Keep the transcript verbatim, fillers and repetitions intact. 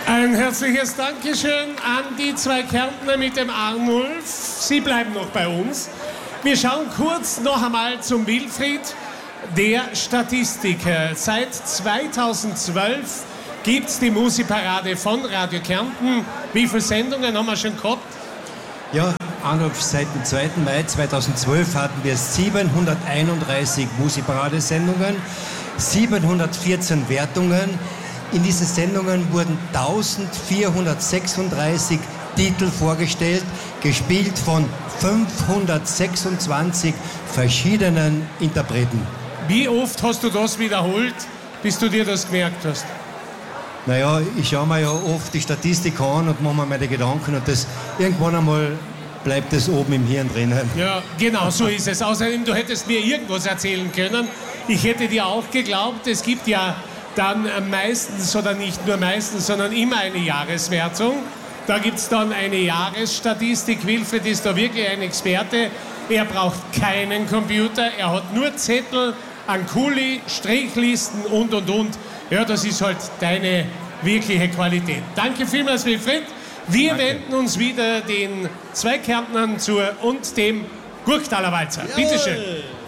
Ein herzliches Dankeschön an die zwei Kärntner mit dem Arnulf. Sie bleiben noch bei uns. Wir schauen kurz noch einmal zum Wilfried, der Statistiker. Seit zweitausendzwölf gibt es die Musikparade von Radio Kärnten. Wie viele Sendungen haben wir schon gehabt? Ja, Arnulf, seit dem zweiten Mai zweitausendzwölf hatten wir siebenhunderteinunddreißig Musikparade-Sendungen, siebenhundertvierzehn Wertungen. In diesen Sendungen wurden eintausendvierhundertsechsunddreißig Titel vorgestellt, gespielt von fünfhundertsechsundzwanzig verschiedenen Interpreten. Wie oft hast du das wiederholt, bis du dir das gemerkt hast? Naja, ich schaue mir ja oft die Statistik an und mache mir meine Gedanken und das irgendwann einmal bleibt es oben im Hirn drinnen. Ja, genau so ist es. Außerdem, du hättest mir irgendwas erzählen können. Ich hätte dir auch geglaubt, es gibt ja dann meistens, oder nicht nur meistens, sondern immer eine Jahreswertung. Da gibt es dann eine Jahresstatistik. Wilfried ist da wirklich ein Experte. Er braucht keinen Computer, er hat nur Zettel, einen Kuli, Strichlisten und, und, und. Ja, das ist halt deine wirkliche Qualität. Danke vielmals, Wilfried. Wir Danke. wenden uns wieder den zwei Kärntnern zu und dem Gurktaler Walzer. Bitte schön.